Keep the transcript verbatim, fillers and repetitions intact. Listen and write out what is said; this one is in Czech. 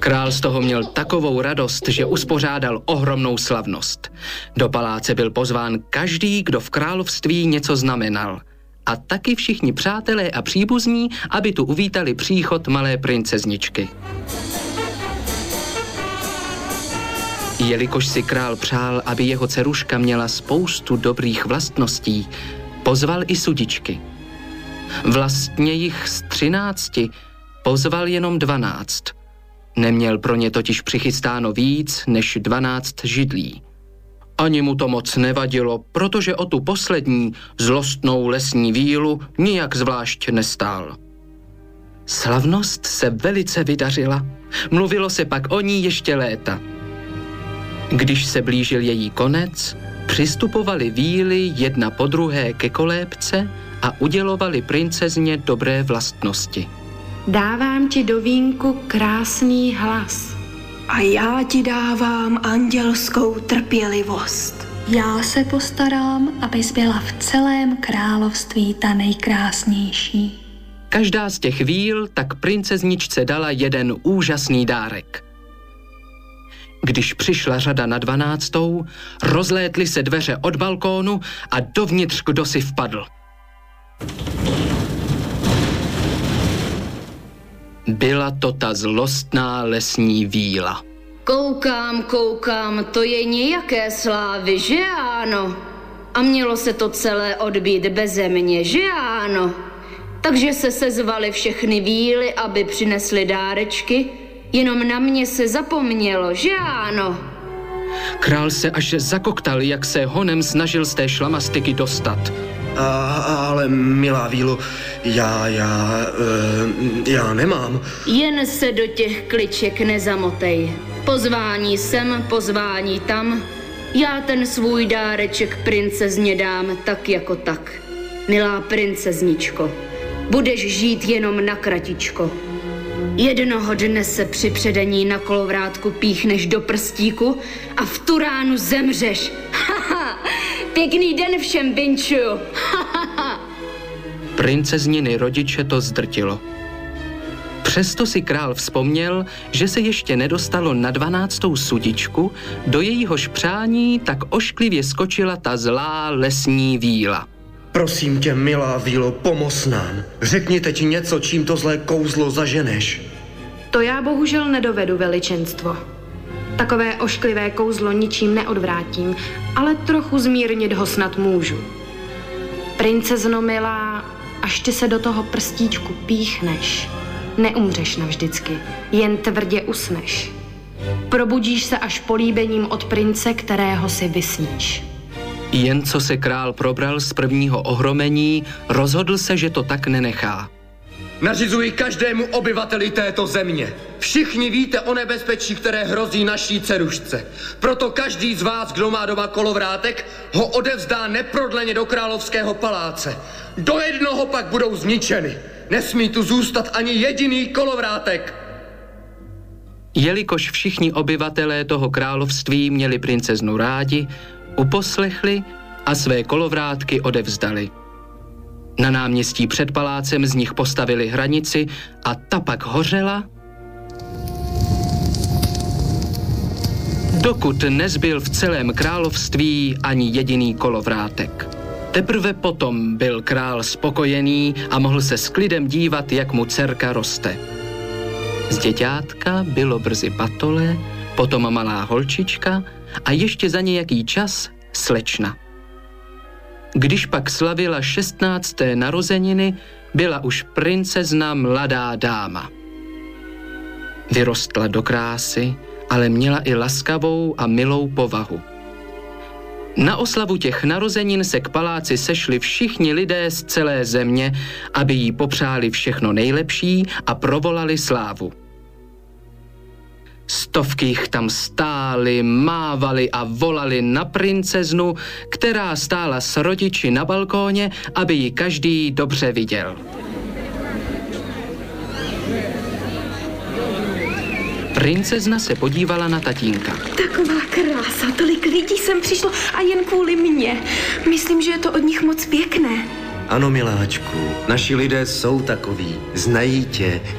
Král z toho měl takovou radost, že uspořádal ohromnou slavnost. Do paláce byl pozván každý, kdo v království něco znamenal. A taky všichni přátelé a příbuzní, aby tu uvítali příchod malé princezničky. Jelikož si král přál, aby jeho dceruška měla spoustu dobrých vlastností, pozval i sudičky. Vlastně jich z třinácti pozval jenom dvanáct. Neměl pro ně totiž přichystáno víc než dvanáct židlí. Ani mu to moc nevadilo, protože o tu poslední zlostnou lesní vílu nijak zvlášť nestál. Slavnost se velice vydařila. Mluvilo se pak o ní ještě léta. Když se blížil její konec, přistupovali víly jedna po druhé ke kolébce a udělovali princezně dobré vlastnosti. Dávám ti do vínku krásný hlas. A já ti dávám andělskou trpělivost. Já se postarám, abys byla v celém království ta nejkrásnější. Každá z těch víl tak princezničce dala jeden úžasný dárek. Když přišla řada na dvanáctou, rozlétly se dveře od balkónu a dovnitř kdo si vpadl. Byla to ta zlostná lesní víla. Koukám, koukám, to je nějaké slávy, že ano? A mělo se to celé odbít beze mě, že ano? Takže se sezvali všechny víly, aby přinesli dárečky, jenom na mě se zapomnělo, že ano? Král se až zakoktal, jak se honem snažil z té šlamastyky dostat. A, ale milá vílo, já, já, e, já nemám. Jen se do těch kliček nezamotej. Pozvání sem, pozvání tam. Já ten svůj dáreček princezně dám tak jako tak. Milá princezničko, budeš žít jenom na kratičko. Jednoho dne se při předení na kolovrátku píchneš do prstíku a v tu ránu zemřeš. Haha, pěkný den všem, Binču. Princezniny rodiče to zdrtilo. Přesto si král vzpomněl, že se ještě nedostalo na dvanáctou sudičku, do jejíhož přání tak ošklivě skočila ta zlá lesní víla. Prosím tě, milá vílo, pomoz nám. Řekni teď něco, čím to zlé kouzlo zaženeš. To já bohužel nedovedu, veličenstvo. Takové ošklivé kouzlo ničím neodvrátím, ale trochu zmírnit ho snad můžu. Princezno milá, až ty se do toho prstíčku píchneš, neumřeš navždycky, jen tvrdě usneš. Probudíš se až políbením od prince, kterého si vysníš. Jen co se král probral z prvního ohromení, rozhodl se, že to tak nenechá. Nařizuji každému obyvateli této země. Všichni víte o nebezpečí, které hrozí naší dcerušce. Proto každý z vás, kdo má doma kolovrátek, ho odevzdá neprodleně do královského paláce. Do jednoho pak budou zničeny. Nesmí tu zůstat ani jediný kolovrátek. Jelikož všichni obyvatelé toho království měli princeznu rádi, uposlechli a své kolovrátky odevzdali. Na náměstí před palácem z nich postavili hranici a ta pak hořela, dokud nezbyl v celém království ani jediný kolovrátek. Teprve potom byl král spokojený a mohl se s klidem dívat, jak mu dcerka roste. Z děťátka bylo brzy batole, potom malá holčička a ještě za nějaký čas slečna. Když pak slavila šestnácté narozeniny, byla už princezna mladá dáma. Vyrostla do krásy, ale měla i laskavou a milou povahu. Na oslavu těch narozenin se k paláci sešli všichni lidé z celé země, aby jí popřáli všechno nejlepší a provolali slávu. Stovky jich tam stály, mávali a volali na princeznu, která stála s rodiči na balkóně, aby ji každý dobře viděl. Princezna se podívala na tatínka. Taková krása, tolik lidí sem přišlo a jen kvůli mně. Myslím, že je to od nich moc pěkné. Ano, miláčku, naši lidé jsou takoví, znají tě,